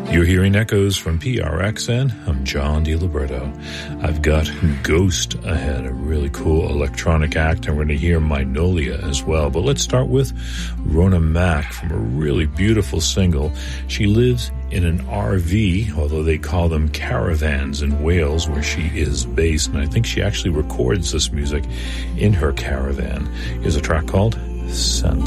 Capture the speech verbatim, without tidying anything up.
You're hearing echoes from P R X N. I'm John DiLiberto. I've got Ghost ahead, a really cool electronic act, and we're going to hear Minolia as well. But let's start with Rona Mack from a really beautiful single. She lives in an R V, although they call them caravans in Wales, where she is based, and I think she actually records this music in her caravan. Here's a track called Scent.